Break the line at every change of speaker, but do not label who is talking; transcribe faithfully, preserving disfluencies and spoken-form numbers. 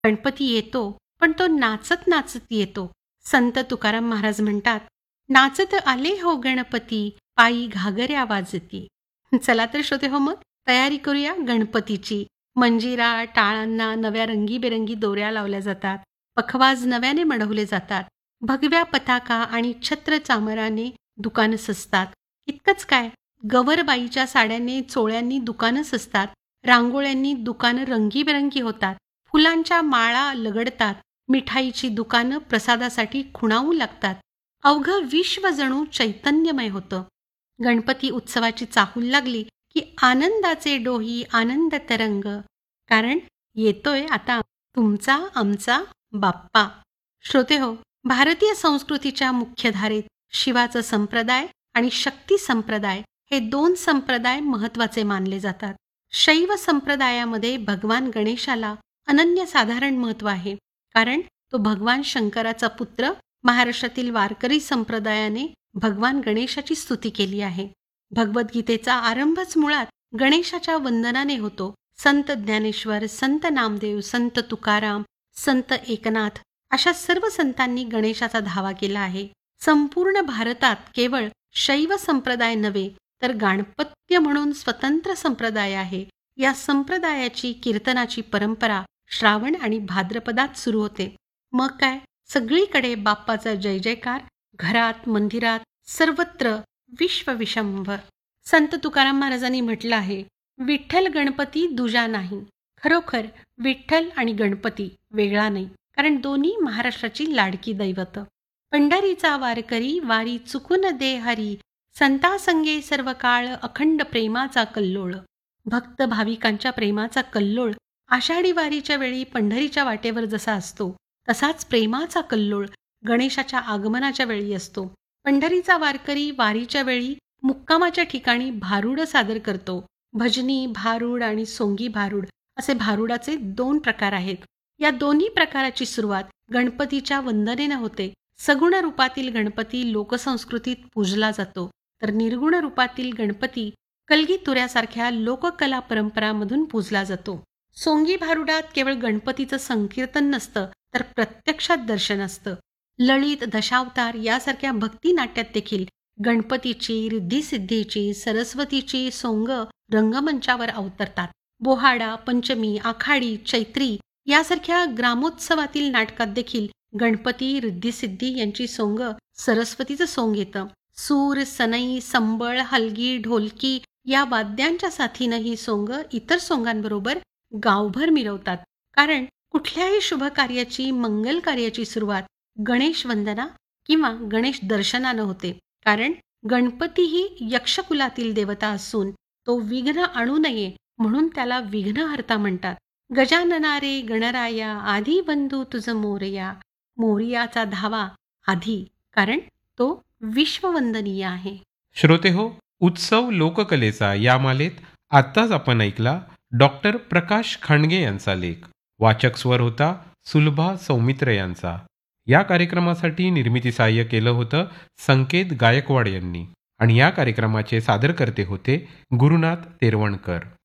गणपती येतो, पण तो नाचत नाचत येतो. संत तुकाराम महाराज म्हणतात, नाचत आले हो गणपती, पायी घागऱ्या वाजती. चला तर श्रोते हो, मग तयारी करूया गणपतीची. मंजिरा टाळांना नव्या रंगीबेरंगी दोऱ्या लावल्या जातात. पखवाज नव्याने मढवले जातात. भगव्या पताका आणि छत्र चामराने दुकानं सजतात. इतकंच काय, गवरबाईच्या साड्यांनी चोळ्यांनी दुकानं सजतात. रांगोळ्यांनी दुकानं रंगीबेरंगी होतात. फुलांच्या माळा लगडतात. मिठाईची दुकानं प्रसादासाठी खुणावू लागतात. अवघं विश्व जणू चैतन्यमय होतं. गणपती उत्सवाची चाहूल लागली की आनंदाचे डोही आनंद तरंग, कारण येतोय आता तुमचा आमचा बाप्पा. श्रोते हो, भारतीय संस्कृतीच्या मुख्यधारेत शिवाचं संप्रदाय आणि शक्ती संप्रदाय हे दोन संप्रदाय महत्त्वाचे मानले जातात. शैव संप्रदायामध्ये भगवान गणेशाला अनन्यसाधारण महत्त्व आहे, कारण तो भगवान शंकराचा पुत्र. महाराष्ट्रातील वारकरी संप्रदायाने भगवान गणेशाची स्तुती केली आहे. भगवद्गीतेचा आरंभच मुळात गणेशाच्या वंदनाने होतो. संत ज्ञानेश्वर, संत नामदेव, संत तुकाराम, संत एकनाथ अशा सर्व संतांनी गणेशाचा धावा केला आहे. संपूर्ण भारतात केवळ शैव संप्रदाय नव्हे, तर गाणपत्य म्हणून स्वतंत्र संप्रदाय आहे. या संप्रदायाची कीर्तनाची परंपरा श्रावण आणि भाद्रपदात सुरू होते. मग काय, सगळीकडे बाप्पाचा जय जयकार, घरात, मंदिरात, सर्वत्र विश्वविशंभर. संत तुकाराम महाराजांनी म्हटलं आहे, विठ्ठल गणपती दुजा नाही. खरोखर विठ्ठल आणि गणपती वेगळा नाही, कारण दोन्ही महाराष्ट्राची लाडकी दैवत. पंढरीचा वारकरी वारी चुकून दे हरी, संतासंगे सर्व काळ अखंड प्रेमाचा कल्लोळ. भक्त भाविकांच्या प्रेमाचा कल्लोळ आषाढी वारीच्या वेळी पंढरीच्या वाटेवर जसा असतो, तसाच प्रेमाचा कल्लोळ गणेशाच्या आगमनाच्या वेळी असतो. पंढरीचा वारकरी वारीच्या वेळी मुक्कामाच्या ठिकाणी भारुड सादर करतो. भजनी भारुड आणि सोंगी भारुड असे भारुडाचे दोन प्रकार आहेत. या दोन्ही प्रकाराची सुरुवात गणपतीच्या वंदनेनं होते. सगुण रूपातील गणपती लोकसंस्कृतीत पूजला जातो, तर निर्गुण रूपातील गणपती कलगीतुऱ्यासारख्या लोककला परंपरामधून पूजला जातो. सोंगी भारुडात केवळ गणपतीचं संकीर्तन नसतं, तर प्रत्यक्षात दर्शन असतं. ललित, दशावतार यासारख्या भक्ती नाट्यात देखील गणपतीची, रिद्धिसिद्धीची, सरस्वतीची सोंग रंगमंचावर अवतरतात. बोहाडा, पंचमी, आखाडी, चैत्री यासारख्या ग्रामोत्सवातील नाटकात देखील गणपती, रिद्धिसिद्धी यांची सोंग सरस्वतीचं सोंग येतं. सूर, सनई, संबळ, हलगी, ढोलकी या वाद्यांच्या साथीनं ही सोंग इतर सोंगांबरोबर गावभर मिरवतात. कारण कुठल्याही शुभ कार्याची, मंगल कार्याची सुरुवात गणेश वंदना किंवा गणेश दर्शनानं होते. कारण गणपती ही यक्षकुलातील देवता असून तो विघ्न आणू नये म्हणून त्याला विघ्नहर्ता म्हणतात. गजानना रे गणराया, आधी बंधू तुझ मोरया. मोरयाचा धावा आधी, कारण तो विश्ववंदनीय आहे.
श्रोते हो, उत्सव लोककलेचा या मालेत आत्ताच आपण ऐकला डॉक्टर प्रकाश खांडगे यांचा लेख. वाचक स्वर होता सुलभा सौमित्र यांचा. या कार्यक्रमासाठी निर्मिती सहाय्य केलं होतं संकेत गायकवाड यांनी आणि या कार्यक्रमाचे सादरकर्ते होते गुरुनाथ तेरवणकर.